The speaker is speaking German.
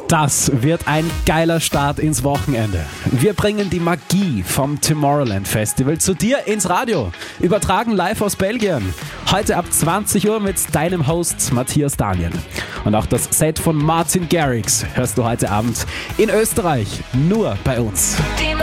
Das wird ein geiler Start ins Wochenende. Wir bringen die Magie vom Tomorrowland Festival zu dir ins Radio. Übertragen live aus Belgien. Heute ab 20 Uhr mit deinem Host Matthias Daniel. Und auch das Set von Martin Garrix hörst du heute Abend in Österreich nur bei uns.